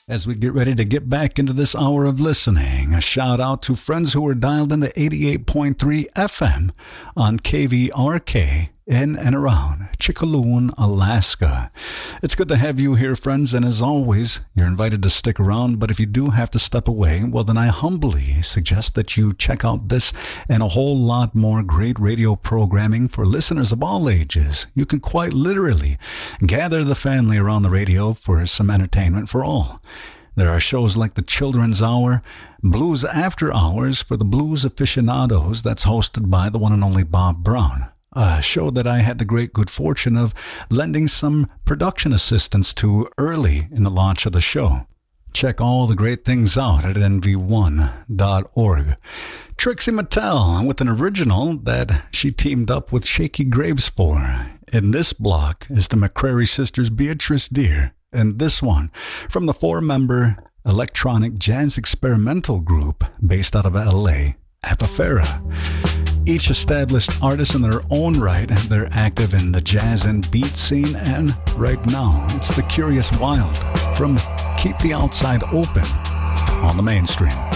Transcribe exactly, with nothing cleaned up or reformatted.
As we get ready to get back into this hour of listening, a shout out to friends who are dialed into eighty-eight point three F M on K V R K in and around Chickaloon, Alaska. It's good to have you here, friends, and as always, you're invited to stick around, but if you do have to step away, well, then I humbly suggest that you check out this and a whole lot more great radio programming for listeners of all ages. You can quite literally gather the family around the radio for some entertainment for all. There are shows like the Children's Hour, Blues After Hours for the blues aficionados, that's hosted by the one and only Bob Brown. A show that I had the great good fortune of lending some production assistance to early in the launch of the show. Check all the great things out at N V one dot org. Trixie Mattel with an original that she teamed up with Shaky Graves for. In this block is the McCrary sisters Beatrice Deer, and this one from the four-member electronic jazz experimental group based out of L A, Apifera. Each established artist in their own right, they're active in the jazz and beat scene, and right now it's the Curious Wild from Keep the Outside Open on the Mainstream.